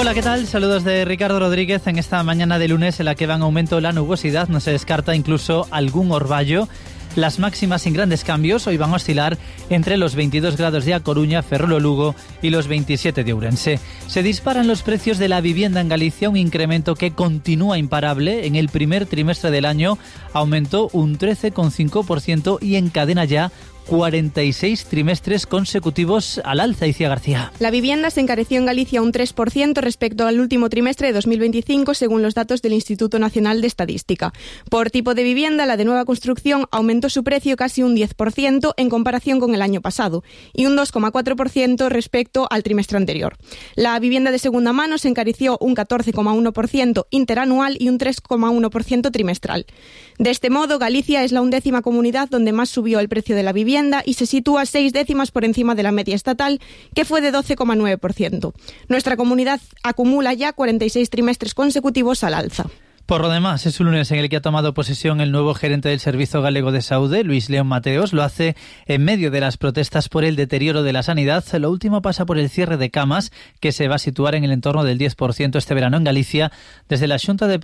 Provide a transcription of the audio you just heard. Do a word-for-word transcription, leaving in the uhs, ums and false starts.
Hola, ¿qué tal? Saludos de Ricardo Rodríguez en esta mañana de lunes en la que va en aumento la nubosidad, no se descarta incluso algún orvallo. Las máximas sin grandes cambios hoy van a oscilar entre los veintidós grados de A Coruña, Ferrol o Lugo y los veintisiete de Ourense. Se disparan los precios de la vivienda en Galicia, un incremento que continúa imparable. En el primer trimestre del año aumentó un trece coma cinco por ciento y encadena ya cuarenta y seis trimestres consecutivos al alza. Icía García. La vivienda se encareció en Galicia un tres por ciento respecto al último trimestre de dos mil veinticinco, según los datos del Instituto Nacional de Estadística. Por tipo de vivienda, la de nueva construcción aumentó su precio casi un diez por ciento en comparación con el año pasado y un dos coma cuatro por ciento respecto al trimestre anterior. La vivienda de segunda mano se encareció un catorce coma uno por ciento interanual y un tres coma uno por ciento trimestral. De este modo, Galicia es la undécima comunidad donde más subió el precio de la vivienda y se sitúa seis décimas por encima de la media estatal, que fue de doce coma nueve por ciento. Nuestra comunidad acumula ya cuarenta y seis trimestres consecutivos al alza. Por lo demás, es un lunes en el que ha tomado posesión el nuevo gerente del Servicio Galego de Saúde, Luis León Mateos. Lo hace en medio de las protestas por el deterioro de la sanidad. Lo último pasa por el cierre de camas, que se va a situar en el entorno del diez por ciento este verano en Galicia. Desde la Xunta de